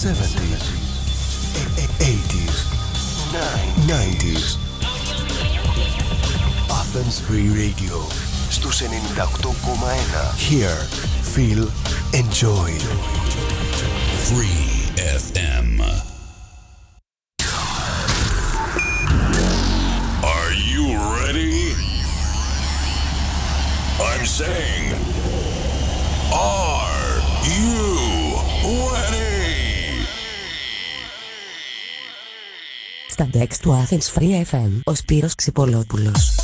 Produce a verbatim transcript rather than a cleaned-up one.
seventies, eighties, nineties. Athens Free Radio στους ενενήντα οκτώ κόμμα ένα. Hear, feel, enjoy. Free εφ εμ. Are you ready? I'm saying, are you ready? Στα ντεξ του Athens Free εφ εμ, ο Σπύρος Ξυπολόπουλος.